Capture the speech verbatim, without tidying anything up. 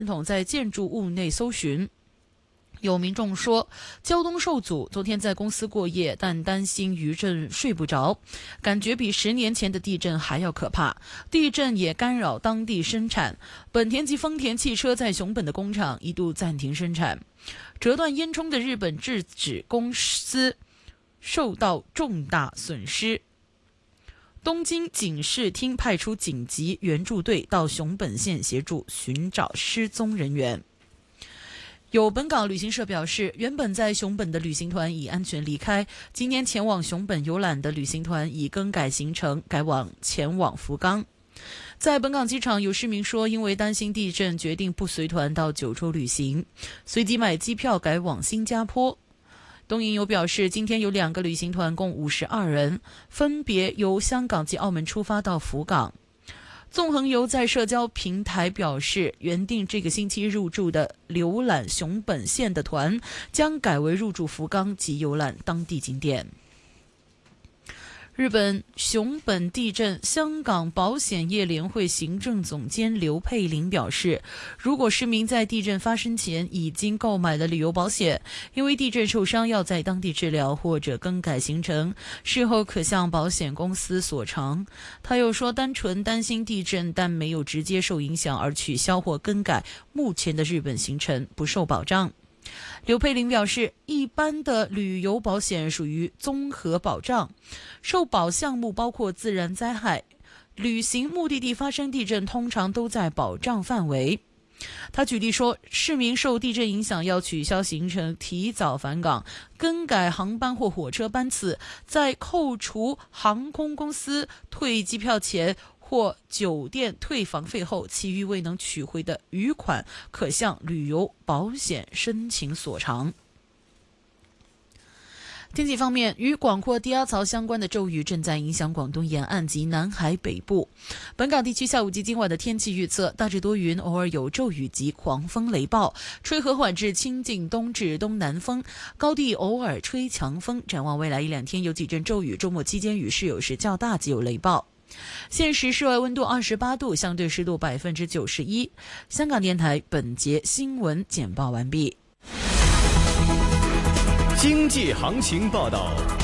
统在建筑物内搜寻。有民众说，交通受阻，昨天在公司过夜，但担心余震睡不着，感觉比十年前的地震还要可怕。地震也干扰当地生产，本田及丰田汽车在熊本的工厂一度暂停生产。折断烟囱的日本制纸公司受到重大损失。东京警视厅派出紧急援助队到熊本县协助寻找失踪人员。有本港旅行社表示，原本在熊本的旅行团已安全离开，今年前往熊本游览的旅行团已更改行程，改往前往福冈。在本港机场，有市民说，因为担心地震，决定不随团到九州旅行，随即买机票改往新加坡。东瀛游表示，今天有两个旅行团，共五十二人，分别由香港及澳门出发到福冈。纵横游在社交平台表示，原定这个星期入住的游览熊本县的团将改为入住福冈及游览当地景点。日本熊本地震，香港保险业联会行政总监刘佩玲表示，如果市民在地震发生前已经购买了旅游保险，因为地震受伤要在当地治疗或者更改行程，事后可向保险公司索偿。他又说，单纯担心地震但没有直接受影响而取消或更改目前的日本行程不受保障。刘佩玲表示，一般的旅游保险属于综合保障，受保项目包括自然灾害，旅行目的地发生地震通常都在保障范围。他举例说，市民受地震影响要取消行程、提早返港、更改航班或火车班次，在扣除航空公司退机票钱或酒店退房费后，其余未能取回的余款可向旅游保险申请索偿。天气方面，与广阔低压槽相关的骤雨正在影响广东沿岸及南海北部。本港地区下午及今晚的天气预测，大致多云，偶尔有骤雨及狂风雷暴，吹和缓至清劲东至东南风，高地偶尔吹强风。展望未来一两天有几阵骤雨，周末期间雨势有时较大及有雷暴。现时室外温度二十八度，相对湿度百分之九十一。香港电台本节新闻简报完毕。 经济行情报道。